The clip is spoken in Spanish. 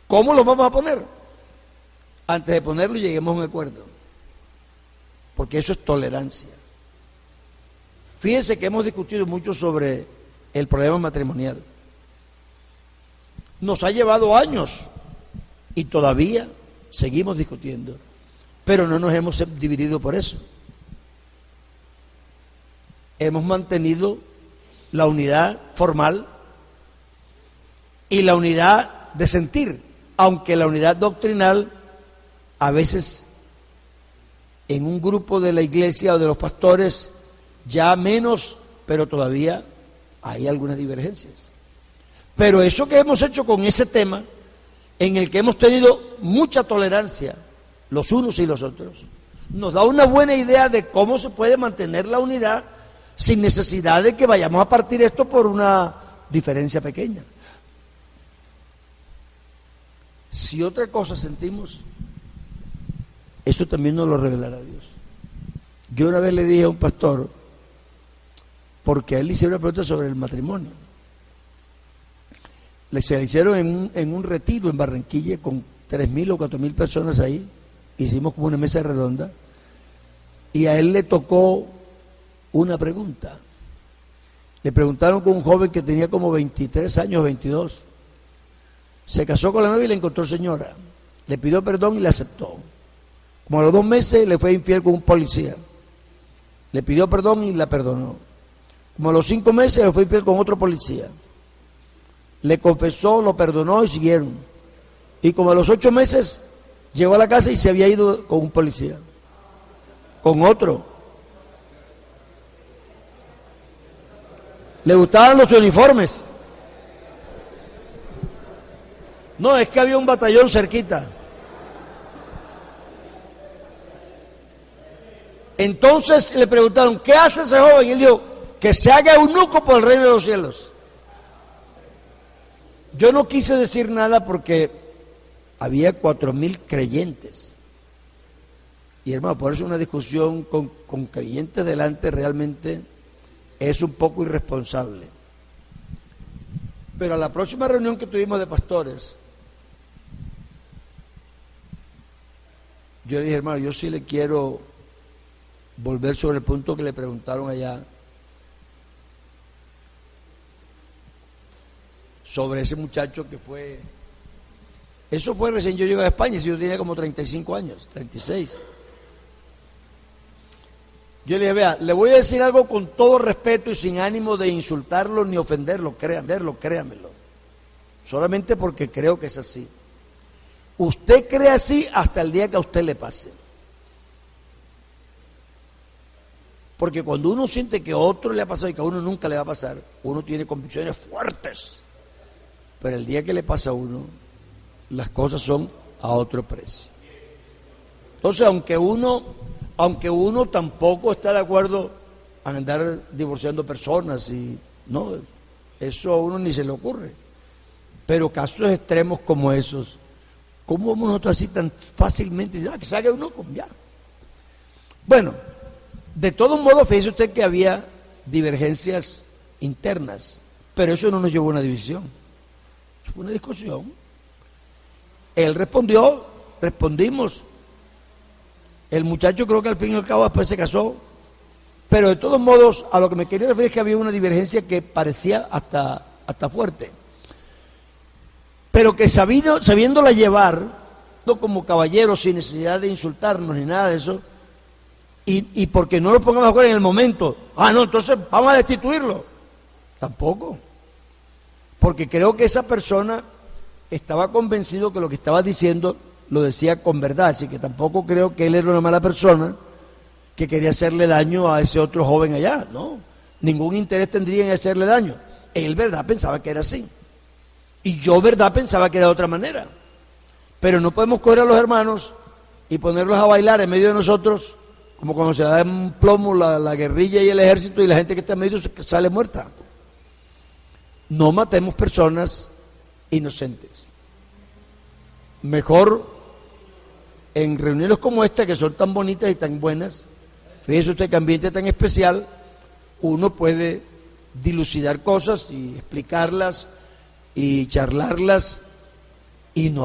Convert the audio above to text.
¿Cómo lo vamos a poner? Antes de ponerlo lleguemos a un acuerdo, porque eso es tolerancia. Fíjense que hemos discutido mucho sobre el problema matrimonial. Nos ha llevado años y todavía seguimos discutiendo, pero no nos hemos dividido por eso. Hemos mantenido la unidad formal y la unidad de sentir, aunque la unidad doctrinal a veces en un grupo de la iglesia o de los pastores ya menos, pero todavía hay algunas divergencias. Pero eso que hemos hecho con ese tema, en el que hemos tenido mucha tolerancia los unos y los otros, nos da una buena idea de cómo se puede mantener la unidad sin necesidad de que vayamos a partir esto por una diferencia pequeña. Si otra cosa sentimos, eso también nos lo revelará Dios. Yo una vez le dije a un pastor, porque a él le hicieron una pregunta sobre el matrimonio. Se le hicieron en un retiro en Barranquilla con 3.000 o 4.000 personas ahí. Hicimos como una mesa redonda y a él le tocó una pregunta. Le preguntaron con un joven que tenía como 23 años, 22. Se casó con la novia y le encontró señora. Le pidió perdón y la aceptó. Como a los 2 meses le fue infiel con un policía. Le pidió perdón y la perdonó. Como a los 5 meses le fue infiel con otro policía. Le confesó, lo perdonó y siguieron. Y como a los 8 meses llegó a la casa y se había ido con un policía, con otro. Le gustaban los uniformes. No, es que había un batallón cerquita. Entonces le preguntaron, ¿qué hace ese joven? Y él dijo, que se haga eunuco por el reino de los cielos. Yo no quise decir nada porque había 4.000 creyentes. Y hermano, por eso una discusión con creyentes delante realmente es un poco irresponsable. Pero a la próxima reunión que tuvimos de pastores, yo le dije, hermano, yo sí le quiero volver sobre el punto que le preguntaron allá, sobre ese muchacho que fue, eso fue recién yo llegué a España, si yo tenía como 35 años, 36. Yo le dije, vea, le voy a decir algo con todo respeto y sin ánimo de insultarlo ni ofenderlo, créamelo. Solamente porque creo que es así. Usted cree así hasta el día que a usted le pase. Porque cuando uno siente que a otro le ha pasado y que a uno nunca le va a pasar, uno tiene convicciones fuertes. Pero el día que le pasa a uno, las cosas son a otro precio. Entonces, aunque uno tampoco está de acuerdo a andar divorciando personas, y no, eso a uno ni se le ocurre. Pero casos extremos como esos, ¿cómo vamos nosotros así tan fácilmente? Que salga uno, ya. Bueno, de todos modos, fíjese usted que había divergencias internas, pero eso no nos llevó a una división, eso fue una discusión. Él respondió, respondimos. El muchacho creo que al fin y al cabo después se casó, pero de todos modos a lo que me quería referir es que había una divergencia que parecía hasta fuerte, pero que sabiéndola llevar, no como caballeros, sin necesidad de insultarnos ni nada de eso, y porque no nos pongamos de acuerdo en el momento, no, entonces vamos a destituirlo, tampoco, porque creo que esa persona estaba convencido que lo que estaba diciendo lo decía con verdad, así que tampoco creo que él era una mala persona que quería hacerle daño a ese otro joven allá, no, ningún interés tendría en hacerle daño. Él, verdad, pensaba que era así, y yo, verdad, pensaba que era de otra manera, pero no podemos coger a los hermanos y ponerlos a bailar en medio de nosotros, como cuando se da en plomo la guerrilla y el ejército y la gente que está en medio sale muerta. No matemos personas inocentes. Mejor en reuniones como esta, que son tan bonitas y tan buenas, fíjese usted que ambiente tan especial, uno puede dilucidar cosas y explicarlas y charlarlas y no